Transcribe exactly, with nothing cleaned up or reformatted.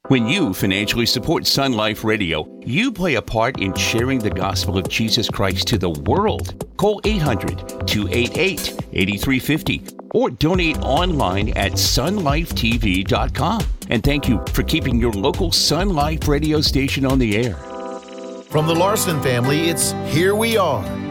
When you financially support Sun Life Radio, you play a part in sharing the gospel of Jesus Christ to the world. Call eight hundred, two eight eight, eight three five zero or donate online at sun life t v dot com. And thank you for keeping your local Sun Life radio station on the air. From the Larson family, it's Here We Are.